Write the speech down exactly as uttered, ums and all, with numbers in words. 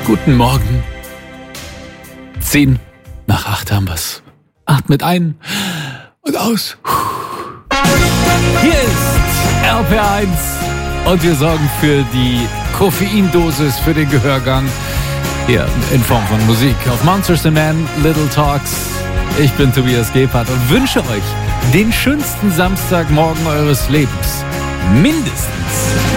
Guten Morgen. Zehn nach acht haben wir's. Atmet ein und aus. Hier ist R P R eins und wir sorgen für die Koffeindosis, für den Gehörgang. Hier in Form von Musik auf Monsters and Men, Little Talks. Ich bin Tobias Gebhardt und wünsche euch den schönsten Samstagmorgen eures Lebens. Mindestens.